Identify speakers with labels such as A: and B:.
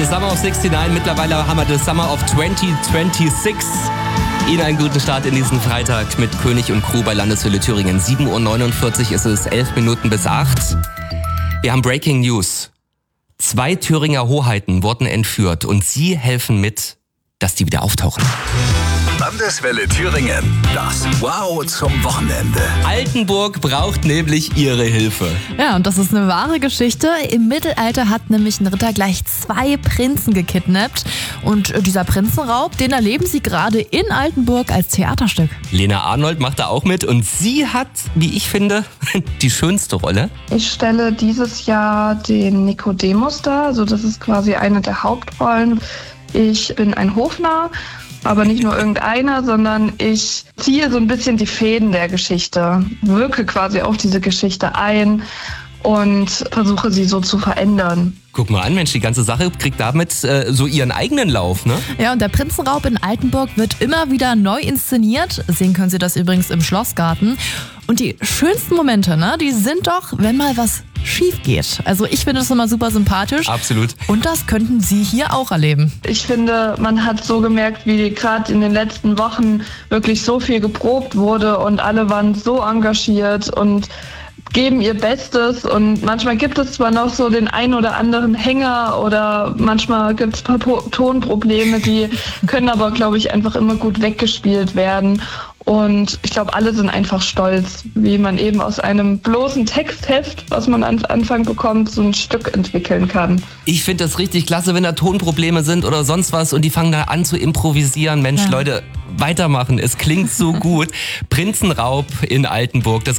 A: The Summer of 69, mittlerweile haben wir The Summer of 2026. Ihnen einen guten Start in diesen Freitag mit König und Crew bei Landeshöhle Thüringen. 7:49 Uhr ist es, 11 Minuten bis 8. Wir haben Breaking News. 2 Thüringer Hoheiten wurden entführt und Sie helfen mit, dass die wieder auftauchen.
B: Landeswelle Thüringen. Das Wow zum Wochenende.
A: Altenburg braucht nämlich Ihre Hilfe.
C: Ja, und das ist eine wahre Geschichte. Im Mittelalter hat nämlich ein Ritter gleich 2 Prinzen gekidnappt. Und dieser Prinzenraub, den erleben Sie gerade in Altenburg als Theaterstück.
A: Lena Arnold macht da auch mit und sie hat, wie ich finde, die schönste Rolle.
D: Ich stelle dieses Jahr den Nikodemus dar. Also das ist quasi eine der Hauptrollen. Ich bin ein Hofnarr. Aber nicht nur irgendeiner, sondern ich ziehe so ein bisschen die Fäden der Geschichte, wirke quasi auf diese Geschichte ein und versuche sie so zu verändern.
A: Guck mal an, Mensch, die ganze Sache kriegt damit so ihren eigenen Lauf, ne?
C: Ja, und der Prinzenraub in Altenburg wird immer wieder neu inszeniert. Sehen können Sie das übrigens im Schlossgarten. Und die schönsten Momente, ne, die sind doch, wenn mal was schief geht. Also ich finde das immer super sympathisch.
A: Absolut.
C: Und das könnten Sie hier auch erleben.
D: Ich finde, man hat so gemerkt, wie gerade in den letzten Wochen wirklich so viel geprobt wurde und alle waren so engagiert und geben ihr Bestes, und manchmal gibt es zwar noch so den ein oder anderen Hänger oder manchmal gibt es ein paar Tonprobleme, die können aber, glaube ich, einfach immer gut weggespielt werden. Und ich glaube, alle sind einfach stolz, wie man eben aus einem bloßen Textheft, was man am Anfang bekommt, so ein Stück entwickeln kann.
A: Ich finde das richtig klasse, wenn da Tonprobleme sind oder sonst was und die fangen da an zu improvisieren. Mensch, ja. Leute, weitermachen, es klingt so gut. Prinzenraub in Altenburg. Das